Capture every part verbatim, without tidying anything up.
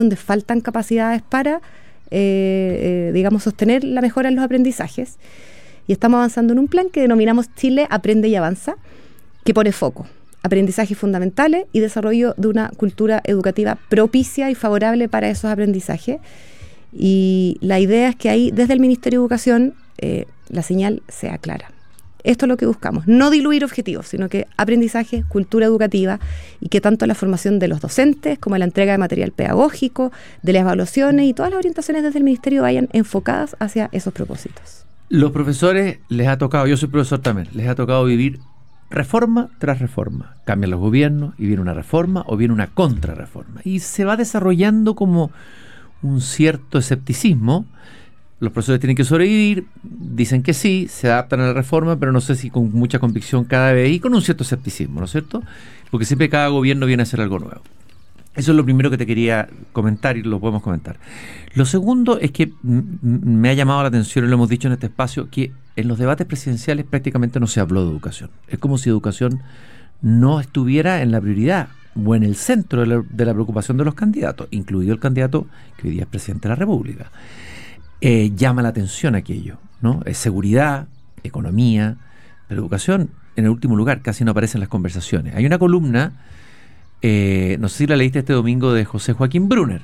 donde faltan capacidades para, eh, eh, digamos, sostener la mejora en los aprendizajes. Y estamos avanzando en un plan que denominamos Chile Aprende y Avanza, que pone foco, aprendizajes fundamentales y desarrollo de una cultura educativa propicia y favorable para esos aprendizajes. Y la idea es que ahí, desde el Ministerio de Educación, eh, la señal sea clara. Esto es lo que buscamos, no diluir objetivos, sino que aprendizaje, cultura educativa, y que tanto la formación de los docentes como la entrega de material pedagógico, de las evaluaciones y todas las orientaciones desde el Ministerio vayan enfocadas hacia esos propósitos. Los profesores les ha tocado, yo soy profesor también, les ha tocado vivir reforma tras reforma. Cambian los gobiernos y viene una reforma o viene una contrarreforma. Y se va desarrollando como un cierto escepticismo. Los profesores tienen que sobrevivir, dicen que sí, se adaptan a la reforma, pero no sé si con mucha convicción cada vez y con un cierto escepticismo, ¿no es cierto? Porque siempre cada gobierno viene a hacer algo nuevo. Eso es lo primero que te quería comentar y lo podemos comentar. Lo segundo es que m- me ha llamado la atención, y lo hemos dicho en este espacio, que en los debates presidenciales prácticamente no se habló de educación. Es como si educación no estuviera en la prioridad o en el centro de la, de la preocupación de los candidatos, incluido el candidato que hoy día es presidente de la República. Eh, llama la atención aquello, ¿no? Es seguridad, economía, pero educación, en el último lugar, casi no aparece en las conversaciones. Hay una columna, eh, no sé si la leíste este domingo, de José Joaquín Brunner.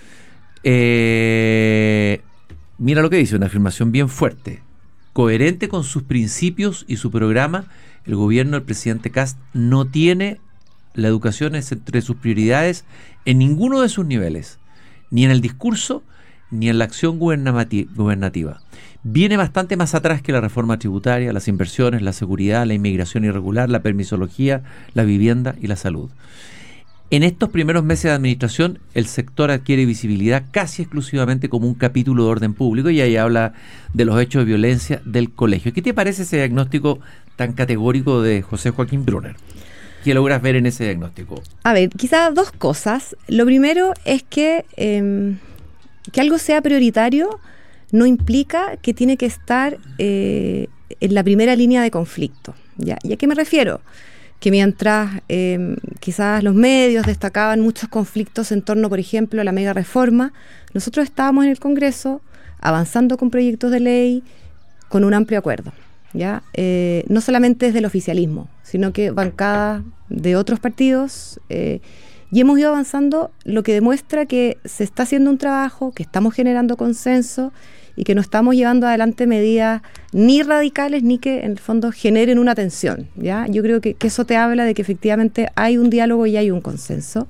Eh, mira lo que dice, una afirmación bien fuerte. Coherente con sus principios y su programa, el gobierno del presidente Kast no tiene la educación entre sus prioridades en ninguno de sus niveles, ni en el discurso, ni en la acción gubernativa. Viene bastante más atrás que la reforma tributaria, las inversiones, la seguridad, la inmigración irregular, la permisología, la vivienda y la salud. En estos primeros meses de administración, el sector adquiere visibilidad casi exclusivamente como un capítulo de orden público, y ahí habla de los hechos de violencia del colegio. ¿Qué te parece ese diagnóstico tan categórico de José Joaquín Brunner? ¿Qué logras ver en ese diagnóstico? A ver, quizás dos cosas. Lo primero es que eh, que algo sea prioritario no implica que tiene que estar eh, en la primera línea de conflicto. ¿Ya? ¿Y a qué me refiero? Que mientras eh, quizás los medios destacaban muchos conflictos en torno, por ejemplo, a la mega reforma, nosotros estábamos en el Congreso avanzando con proyectos de ley con un amplio acuerdo. ¿Ya? Eh, no solamente desde el oficialismo, sino que bancadas de otros partidos, eh, y hemos ido avanzando, lo que demuestra que se está haciendo un trabajo, que estamos generando consenso y que no estamos llevando adelante medidas ni radicales ni que en el fondo generen una tensión. ¿Ya? Yo creo que, que eso te habla de que efectivamente hay un diálogo y hay un consenso.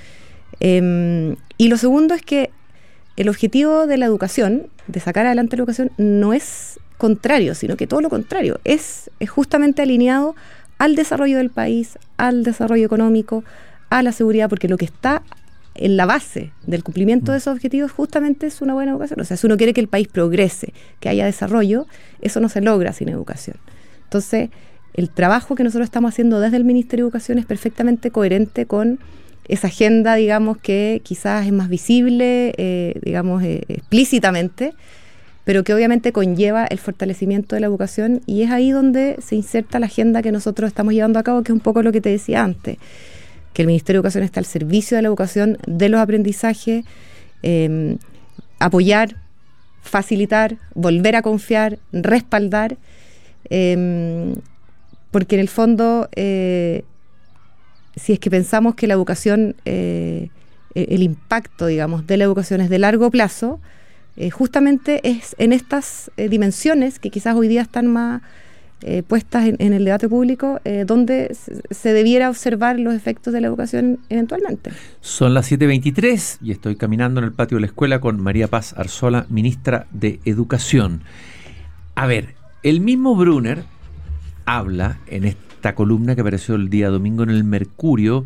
Eh, y lo segundo es que el objetivo de la educación, de sacar adelante la educación, no es contrario, sino que todo lo contrario, es, es justamente alineado al desarrollo del país, al desarrollo económico, a la seguridad, porque lo que está en la base del cumplimiento de esos objetivos justamente es una buena educación. O sea, si uno quiere que el país progrese, que haya desarrollo, eso no se logra sin educación. Entonces, el trabajo que nosotros estamos haciendo desde el Ministerio de Educación es perfectamente coherente con esa agenda, digamos, que quizás es más visible, eh, digamos, eh, explícitamente, pero que obviamente conlleva el fortalecimiento de la educación, y es ahí donde se inserta la agenda que nosotros estamos llevando a cabo, que es un poco lo que te decía antes, que el Ministerio de Educación está al servicio de la educación, de los aprendizajes, eh, apoyar, facilitar, volver a confiar, respaldar, eh, porque en el fondo, eh, si es que pensamos que la educación, eh, el impacto, digamos, de la educación es de largo plazo, eh, justamente es en estas eh, dimensiones que quizás hoy día están más Eh, puestas en, en el debate público, eh, donde se, se debiera observar los efectos de la educación eventualmente. Son las siete veintitrés y estoy caminando en el patio de la escuela con María Paz Arzola, ministra de Educación. A ver, el mismo Brunner habla en esta columna que apareció el día domingo en el Mercurio,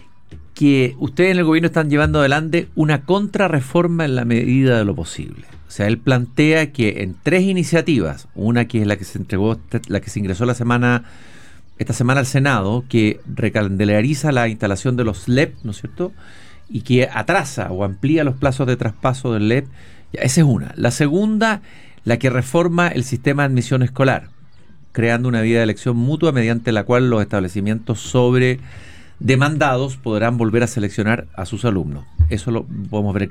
que ustedes en el gobierno están llevando adelante una contrarreforma en la medida de lo posible. O sea, él plantea que en tres iniciativas, una que es la que se entregó, la que se ingresó la semana, esta semana al Senado, que recalendariza la instalación de los L E P, ¿no es cierto?, y que atrasa o amplía los plazos de traspaso del L E P. Ya, esa es una. La segunda, la que reforma el sistema de admisión escolar, creando una vía de elección mutua mediante la cual los establecimientos sobre demandados podrán volver a seleccionar a sus alumnos. eso lo podemos ver